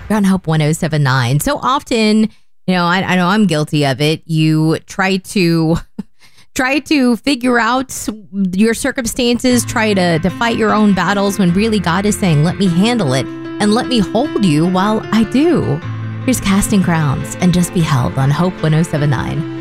You're on Hope 1079. So often, I know I'm guilty of it. You try to figure out your circumstances, try to fight your own battles when really God is saying, let me handle it and let me hold you while I do. Here's Casting Crowns and Just Be Held on Hope 1079.